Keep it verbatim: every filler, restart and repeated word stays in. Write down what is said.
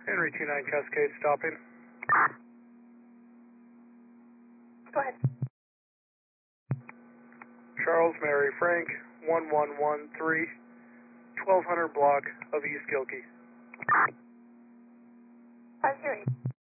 Henry two nine Cascade stopping. Go ahead. Charles Mary Frank, one one one three, twelve hundred block of East Gilkey. five zero eight.